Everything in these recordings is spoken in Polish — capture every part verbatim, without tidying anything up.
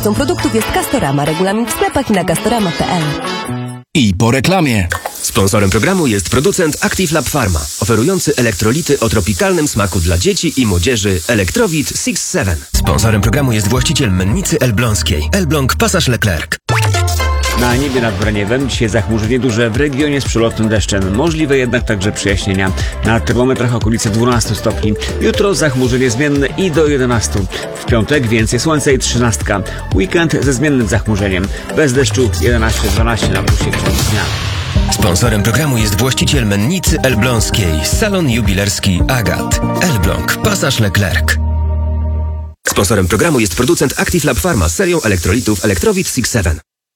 produktów jest Castorama. Regulamin w sklepach i na castorama kropka p l. I po reklamie. Sponsorem programu jest producent Active Lab Pharma, oferujący elektrolity o tropikalnym smaku dla dzieci i młodzieży Electrowit six seven. Sponsorem programu jest właściciel mennicy elbląskiej. Elbląg Passage Leclerc. Na niebie nad Braniewem dzisiaj zachmurzenie duże w regionie z przelotnym deszczem. Możliwe jednak także przejaśnienia. Na termometrach okolice dwanaście stopni. Jutro zachmurzenie zmienne i do jedenastu. W piątek więcej słońca i trzynastka. Weekend ze zmiennym zachmurzeniem. Bez deszczu jedenaście dwanaście na plusie w ciągu dnia. Sponsorem programu jest właściciel mennicy elbląskiej. Salon jubilerski Agat. Elbląg Passage Leclerc. Sponsorem programu jest producent Active Lab Pharma z serią elektrolitów Electrowit six seven.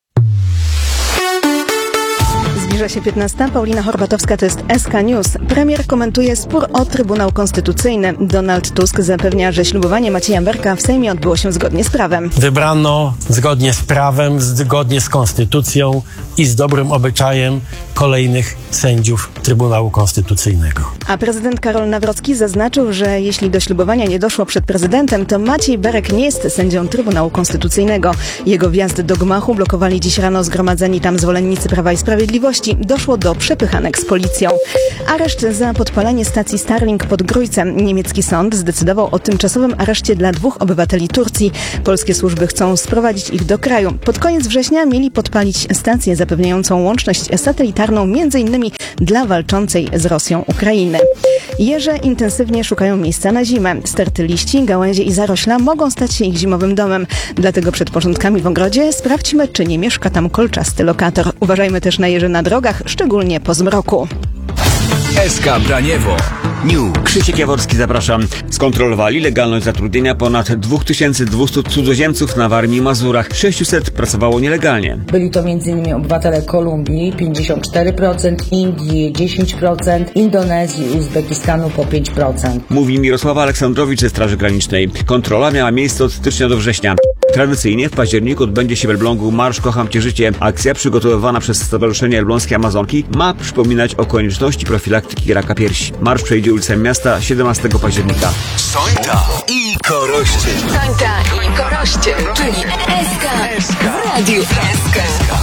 Zbliża się piętnasta. Paulina Horbatowska, to jest S K News. Premier komentuje spór o Trybunał Konstytucyjny. Donald Tusk zapewnia, że ślubowanie Macieja Berka w Sejmie odbyło się zgodnie z prawem. Wybrano zgodnie z prawem, zgodnie z konstytucją i z dobrym obyczajem kolejnych sędziów Trybunału Konstytucyjnego. A prezydent Karol Nawrocki zaznaczył, że jeśli do ślubowania nie doszło przed prezydentem, to Maciej Berek nie jest sędzią Trybunału Konstytucyjnego. Jego wjazd do gmachu blokowali dziś rano zgromadzeni tam zwolennicy Prawa i Sprawiedliwości. Doszło do przepychanek z policją. Areszt za podpalenie stacji Starlink pod Grójcem. Niemiecki sąd zdecydował o tymczasowym areszcie dla dwóch obywateli Turcji. Polskie służby chcą sprowadzić ich do kraju. Pod koniec września mieli podpalić stację zapewniającą łączność satelitarną między innymi dla walczącej z Rosją Ukrainy. Jeże intensywnie szukają miejsca na zimę. Sterty liści, gałęzie i zarośla mogą stać się ich zimowym domem. Dlatego przed porządkami w ogrodzie sprawdźmy, czy nie mieszka tam kolczasty lokator. Uważajmy też na jeże na drogach, szczególnie po zmroku. S K Braniewo. New. Krzysiek Jaworski, zapraszam. Skontrolowali legalność zatrudnienia ponad dwa tysiące dwieście cudzoziemców na Warmii i Mazurach. sześćset pracowało nielegalnie. Byli to m.in. obywatele Kolumbii pięćdziesiąt cztery procent, Indii dziesięć procent, Indonezji i Uzbekistanu po pięć procent. Mówi Mirosława Aleksandrowicz ze Straży Granicznej. Kontrola miała miejsce od stycznia do września. Tradycyjnie w październiku odbędzie się w Elblągu Marsz Kocham Cię Życie. Akcja przygotowywana przez Stowarzyszenie Elbląskie Amazonki ma przypominać o konieczności profilaktyki raka piersi. Marsz przejdzie ulicami miasta siedemnastego października. Sońta i Koroście. Sońta i Koroście, czyli S K w Radiu S K.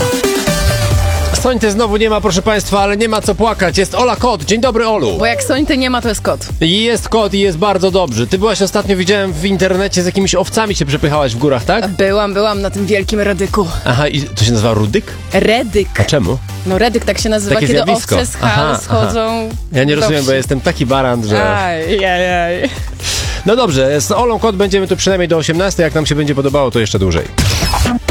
Sońty znowu nie ma, proszę Państwa, ale nie ma co płakać. Jest Ola Kot. Dzień dobry, Olu. Bo jak Sońty nie ma, to jest kot. I jest kot i jest bardzo dobrze. Ty byłaś ostatnio, widziałem w internecie, z jakimiś owcami się przepychałaś w górach, tak? Byłam, byłam na tym wielkim redyku. Aha, i to się nazywa rudyk? Redyk. A czemu? No redyk tak się nazywa, Takie kiedy zjawisko. owce z hal schodzą. Ja nie rozumiem, do bo ja jestem taki baran, że... Aj, aj, aj. No dobrze, z Olą Kot będziemy tu przynajmniej do osiemnastej. Jak nam się będzie podobało, to jeszcze dłużej.